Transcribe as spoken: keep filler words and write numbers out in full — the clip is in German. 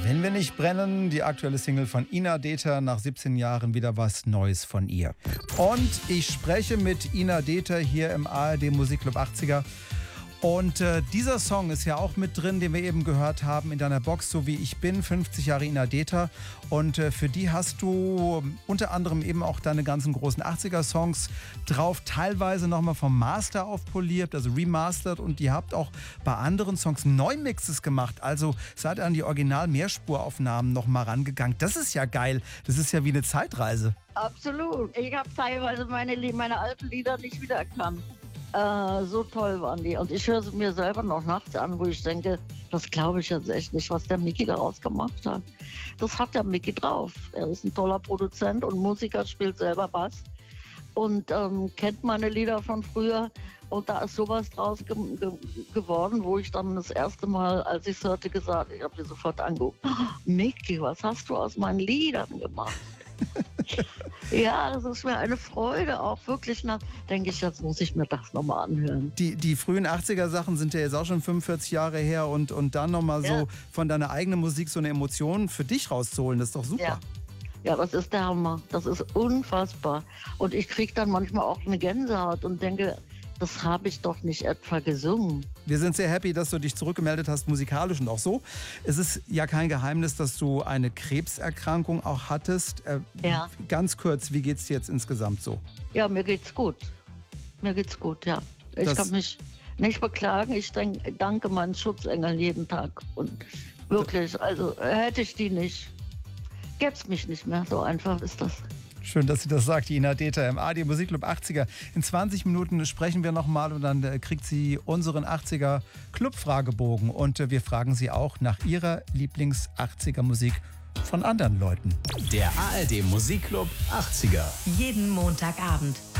Wenn wir nicht brennen, die aktuelle Single von Ina Dether, nach siebzehn Jahren wieder was Neues von ihr. Und ich spreche mit Ina Dether hier im A R D Musikclub achtziger. Und äh, dieser Song ist ja auch mit drin, den wir eben gehört haben in deiner Box, So wie ich bin, fünfzig Jahre Ina Dether. Und äh, für die hast du unter anderem eben auch deine ganzen großen achtziger-Songs drauf, teilweise nochmal vom Master aufpoliert, also remastered. Und ihr habt auch bei anderen Songs Neumixes gemacht. Also seid ihr an die Original-Mehrspuraufnahmen nochmal rangegangen. Das ist ja geil. Das ist ja wie eine Zeitreise. Absolut. Ich habe teilweise meine, meine alten Lieder nicht wiedererkannt. Äh, so toll waren die. Und ich höre sie mir selber noch nachts an, wo ich denke, das glaube ich jetzt echt nicht, was der Micky daraus gemacht hat. Das hat der Micky drauf. Er ist ein toller Produzent und Musiker, spielt selber Bass und ähm, kennt meine Lieder von früher. Und da ist sowas draus ge ge geworden, wo ich dann das erste Mal, als ich es hörte, gesagt, ich habe mir sofort angeguckt, oh, Micky, was hast du aus meinen Liedern gemacht? Ja, das ist mir eine Freude, auch wirklich. Nach, denke ich, jetzt muss ich mir das nochmal anhören. Die, die frühen achtziger-Sachen sind ja jetzt auch schon fünfundvierzig Jahre her und, und dann nochmal ja. so von deiner eigenen Musik so eine Emotion für dich rauszuholen, das ist doch super. Ja. Ja, das ist der Hammer. Das ist unfassbar. Und ich kriege dann manchmal auch eine Gänsehaut und denke, das habe ich doch nicht etwa gesungen. Wir sind sehr happy, dass du dich zurückgemeldet hast, musikalisch und auch so. Es ist ja kein Geheimnis, dass du eine Krebserkrankung auch hattest. Äh, ja. Ganz kurz, wie geht's dir jetzt insgesamt so? Ja, mir geht's gut. Mir geht's gut, ja. Ich das kann mich nicht beklagen. Ich danke meinen Schutzengeln jeden Tag. Und wirklich, also hätte ich die nicht, gäb's mich nicht mehr. So einfach ist das. Schön, dass sie das sagt, die Ina Dether im A R D Musikclub achtziger. In zwanzig Minuten sprechen wir nochmal und dann äh, kriegt sie unseren achtziger Club-Fragebogen. Und äh, wir fragen sie auch nach ihrer Lieblings-achtziger-Musik von anderen Leuten. Der A R D Musikclub achtziger. Jeden Montagabend